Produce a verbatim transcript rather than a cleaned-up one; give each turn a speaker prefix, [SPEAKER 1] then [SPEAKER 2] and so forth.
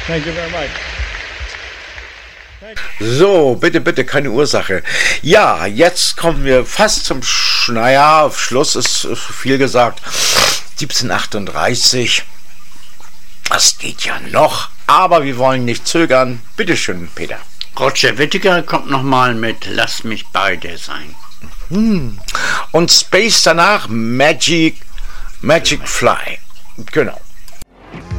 [SPEAKER 1] Thank you very much.
[SPEAKER 2] So, bitte, bitte, keine Ursache. Ja, jetzt kommen wir fast zum Sch naja, Schluss ist viel gesagt. siebzehnhundertachtunddreißig. Das geht ja noch, aber wir wollen nicht zögern. Bitte schön, Peter.
[SPEAKER 3] Roger Whittaker kommt nochmal mit Lass mich bei dir sein.
[SPEAKER 2] Hm. Und Space danach Magic, Magic Fly. Genau.